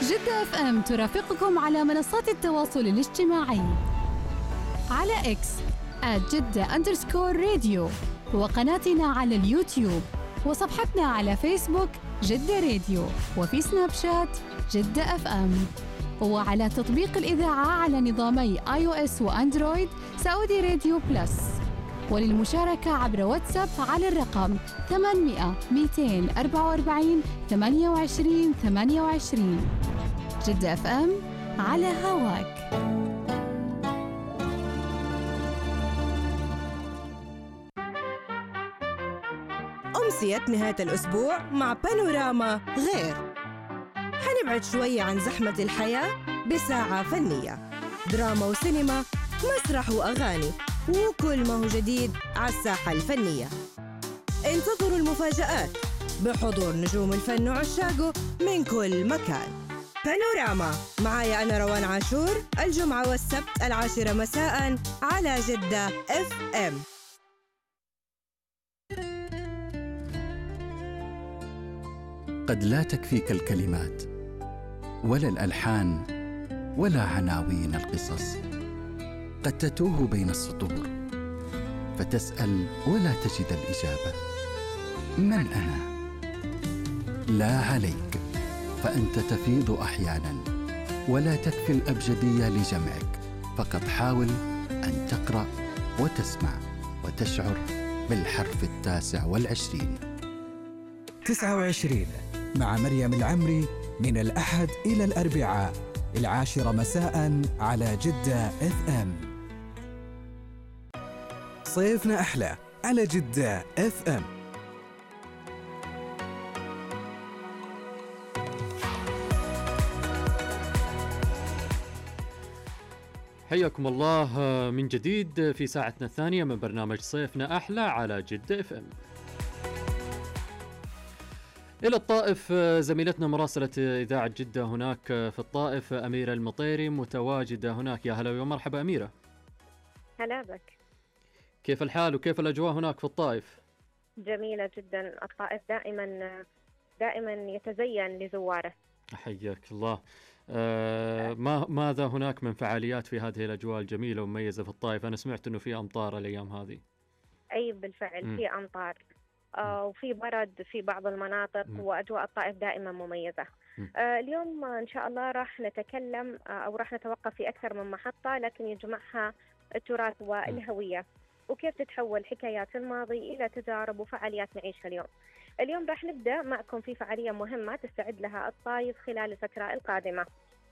جدة اف ام ترافقكم على منصات التواصل الاجتماعي على اكس @جدة_راديو، وقناتنا على اليوتيوب، وصفحتنا على فيسبوك جدة راديو، وفي سناب شات جدة اف ام، وعلى تطبيق الإذاعة على نظامي iOS وأندرويد سعودي راديو بلس. وللمشاركة عبر واتساب على الرقم 800 244 28 28. جدة اف ام على هواك. أمسية نهاية الأسبوع مع بانوراما غير. حنبعد شوية عن زحمة الحياة بساعة فنية، دراما وسينما، مسرح وأغاني، وكل ما هو جديد على الساحة الفنية. انتظروا المفاجآت بحضور نجوم الفن وعشاقه من كل مكان. بانوراما معايا أنا روان عاشور، الجمعة والسبت 10 مساء على جدة اف ام. قد لا تكفيك الكلمات ولا الألحان ولا عناوين القصص، قد تتوه بين السطور فتسأل ولا تجد الإجابة. من أنا؟ لا عليك، فأنت تفيض أحياناً ولا تكفي الأبجدية لجمعك، فقط حاول أن تقرأ وتسمع وتشعر بالحرف 29. 29 مع مريم العمري من الأحد إلى الأربعاء 10 مساء على جدة اف ام. صيفنا أحلى على جدة اف ام. حياكم الله من جديد في ساعتنا الثانية من برنامج صيفنا أحلى على جدة اف ام. إلى الطائف زميلتنا مراسلة إذاعة جدة هناك في الطائف أميرة المطيري متواجدة هناك. يا هلا ومرحبا أميرة. هلا بك. كيف الحال وكيف الأجواء هناك في الطائف؟ جميلة جدا، الطائف دائما يتزين لزواره. حياك الله. ماذا هناك من فعاليات في هذه الأجواء الجميلة ومميزة في الطائف؟ أنا سمعت أنه في أمطار الأيام هذه. أي بالفعل في أمطار وفي برد في بعض المناطق، وأجواء الطائف دائما مميزة. اليوم إن شاء الله راح نتكلم أو راح نتوقف في أكثر من محطة، لكن يجمعها التراث والهوية، وكيف تتحول حكايات الماضي إلى تجارب وفعاليات نعيشها اليوم. اليوم راح نبدأ معكم في فعالية مهمة تستعد لها الطائف خلال الفترة القادمة،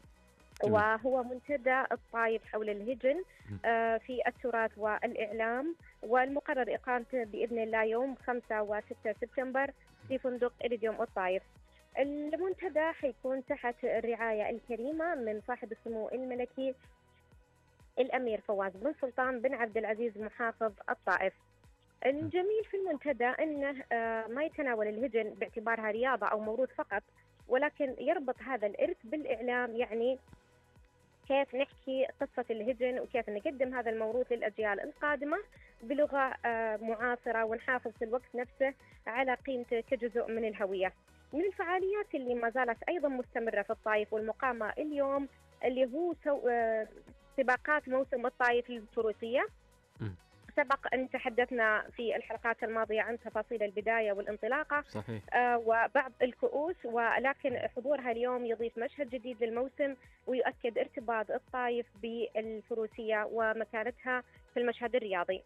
وهو منتدى الطائف حول الهجن في التراث والإعلام، والمقرر إقامته بإذن الله يوم 5 و6 سبتمبر في فندق إريديوم الطائف. المنتدى حيكون تحت الرعاية الكريمة من صاحب السمو الملكي الأمير فواز بن سلطان بن عبد العزيز محافظ الطائف. الجميل في المنتدى أنه ما يتناول الهجن باعتبارها رياضة أو موروث فقط، ولكن يربط هذا الإرث بالإعلام، يعني كيف نحكي قصة الهجن وكيف نقدم هذا الموروث للأجيال القادمة بلغة معاصرة، ونحافظ في الوقت نفسه على قيمته كجزء من الهوية. من الفعاليات اللي ما زالت أيضا مستمرة في الطائف والمقامة اليوم اللي هو سباقات موسم الطائف للفروسية. سبق أن تحدثنا في الحلقات الماضية عن تفاصيل البداية والانطلاقة. صحيح. وبعض الكؤوس، ولكن حضورها اليوم يضيف مشهد جديد للموسم ويؤكد ارتباط الطائف بالفروسية ومكانتها في المشهد الرياضي.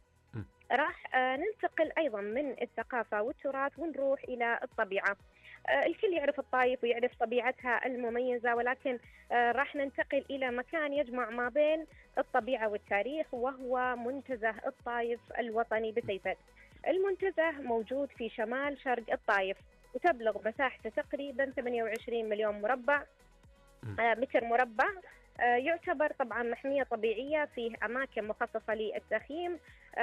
راح ننتقل أيضا من الثقافة والتراث ونروح إلى الطبيعة. الكل يعرف الطائف ويعرف طبيعتها المميزة، ولكن راح ننتقل إلى مكان يجمع ما بين الطبيعة والتاريخ، وهو منتزه الطائف الوطني بسيفد. المنتزه موجود في شمال شرق الطائف، وتبلغ مساحته تقريبا 28 مليون متر مربع. يعتبر طبعا محمية طبيعية، فيه أماكن مخصصة للتخييم،